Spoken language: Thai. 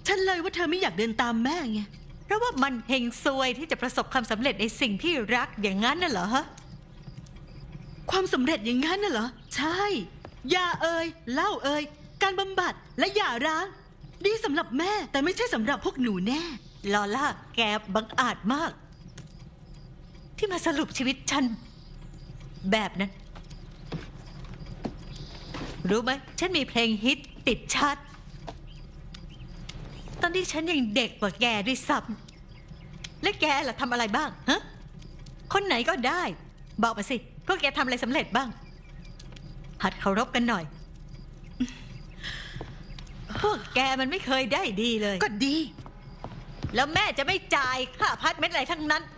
ฉันเลยว่าเธอไม่อยากเดินตามแม่ไงเพราะว่ามันเฮงซวยที่จะประสบความสำเร็จในสิ่งที่รักอย่างนั้นน่ะเหรอฮะความสำเร็จอย่างนั้นน่ะเหรอใช่ยาเหล้าการบำบัดและหย่าร้างดีสำหรับแม่แต่ไม่ใช่สำหรับพวกหนูแน่ลอล่าแกบังอาจมากที่มาสรุปชีวิตฉันแบบนั้นรู้ไหมฉันมีเพลงฮิตติดชาร์ตตอนที่ฉันยังเด็กกว่าแกด้วยซ้ำและแกล่ะทำอะไรบ้างฮะคนไหนก็ได้บอกมาสิพวกแกทำอะไรสำเร็จบ้างหัดเคารพกันหน่อยพวกแกมันไม่เคยได้ดีเลยก็ดีแล้วแม่จะไม่จ่ายค่าอพาร์ตเมนต์อะไรทั้งนั้น